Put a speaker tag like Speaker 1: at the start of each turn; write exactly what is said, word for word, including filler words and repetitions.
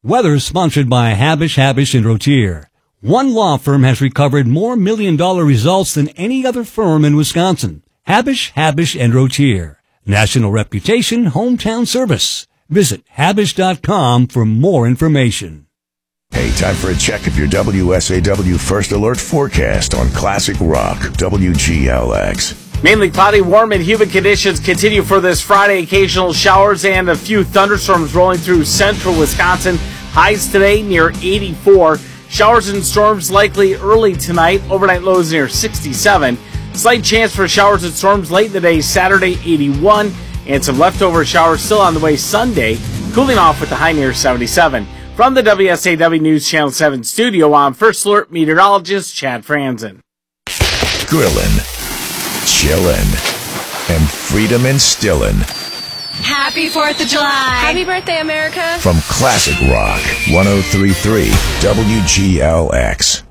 Speaker 1: Weather sponsored by Habish, Habish and Rotier. One law firm has recovered more million-dollar results than any other firm in Wisconsin. Habish, Habish and Rotier. National reputation, hometown service. Visit habish dot com for more information.
Speaker 2: Hey, time for a check of your W S A W First Alert forecast on Classic Rock, W G L X.
Speaker 3: Mainly cloudy, warm, and humid conditions continue for this Friday. Occasional showers and a few thunderstorms rolling through central Wisconsin. Highs today near eighty-four. Showers and storms likely early tonight. Overnight lows near sixty-seven. Slight chance for showers and storms late in the day, Saturday, eighty-one. And some leftover showers still on the way Sunday. Cooling off with the high near seventy-seven. From the W S A W News Channel seven studio, I'm First Alert meteorologist Chad Franzen.
Speaker 2: Grillin', chillin', and freedom instillin'.
Speaker 4: Happy fourth of July.
Speaker 5: Happy birthday, America.
Speaker 2: From Classic Rock, one oh three point three W G L X.